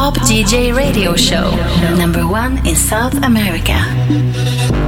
Top DJ Radio Show, number one in South America.